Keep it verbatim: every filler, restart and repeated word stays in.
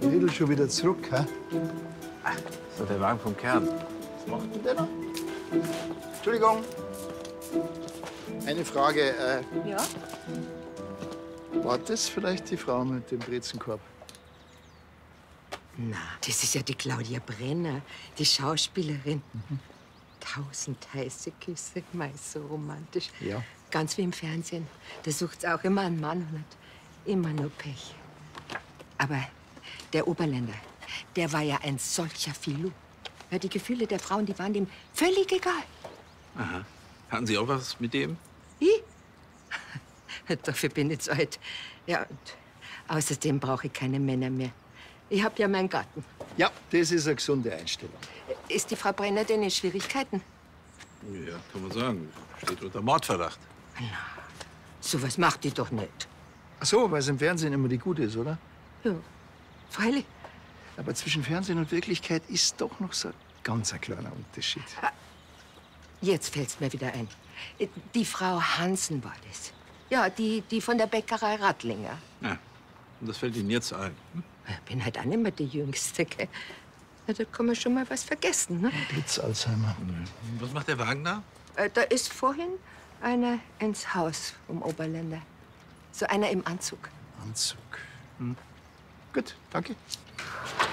Friedel schon wieder zurück, hä? Ach, so der Wagen vom Kern. Was macht denn der da? Entschuldigung. Eine Frage. Äh, Ja? War das vielleicht die Frau mit dem Brezenkorb? Na, das ist ja die Claudia Brenner, die Schauspielerin. Mhm. Tausend heiße Küsse, mei, so romantisch. Ja. Ganz wie im Fernsehen. Da sucht's auch immer einen Mann und hat immer nur Pech. Aber der Oberländer, der war ja ein solcher Filou. Ja, die Gefühle der Frauen, die waren ihm völlig egal. Aha. Hatten Sie auch was mit dem? Ich? Dafür bin ich zu alt. Ja, und außerdem brauche ich keine Männer mehr. Ich hab ja meinen Garten. Ja, das ist eine gesunde Einstellung. Ist die Frau Brenner denn in Schwierigkeiten? Ja, kann man sagen. Steht unter Mordverdacht. Na, sowas macht die doch nicht. Ach so, weil es im Fernsehen immer die Gute ist, oder? Ja, freilich. Aber zwischen Fernsehen und Wirklichkeit ist doch noch so ein ganz ein kleiner Unterschied. Jetzt fällt's mir wieder ein. Die Frau Hansen war das. Ja, die, die von der Bäckerei Rattlinger. Ja. Und das fällt Ihnen jetzt ein. Hm? Ich bin halt auch nicht mehr die Jüngste, gell? Ja, da kann man schon mal was vergessen, ne? Blitz Alzheimer. Was macht der Wagen da? Äh, da ist vorhin einer ins Haus vom Oberländer. So einer im Anzug. Anzug. Hm. Gut, danke.